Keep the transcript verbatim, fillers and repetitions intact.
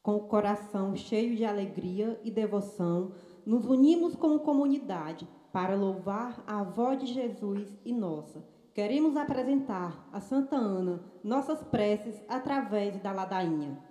com o coração cheio de alegria e devoção, nos unimos como comunidade para louvar a avó de Jesus e nossa. Queremos apresentar a Santa Ana nossas preces através da ladainha.